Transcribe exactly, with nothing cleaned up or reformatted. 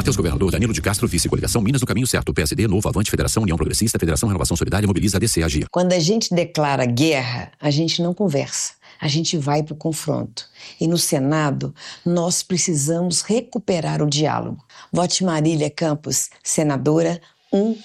Matheus Governador, Danilo de Castro, Vice, Coligação Minas no caminho certo. P S D, Novo, Avante, Federação, União Progressista, Federação Renovação Solidária, Mobiliza, A D C, Agir. Quando a gente declara guerra, a gente não conversa. A gente vai para o confronto. E no Senado, nós precisamos recuperar o diálogo. Vote Marília Campos, senadora um